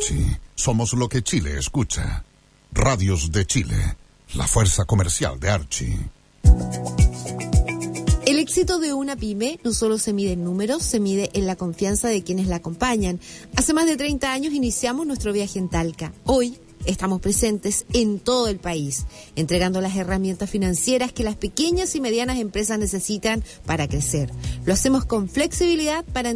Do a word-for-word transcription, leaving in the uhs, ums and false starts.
Archie, somos lo que Chile escucha. Radios de Chile, la fuerza comercial de Archie. El éxito de una pyme no solo se mide en números, se mide en la confianza de quienes la acompañan. Hace más de treinta años iniciamos nuestro viaje en Talca. Hoy estamos presentes en todo el país, entregando las herramientas financieras que las pequeñas y medianas empresas necesitan para crecer. Lo hacemos con flexibilidad para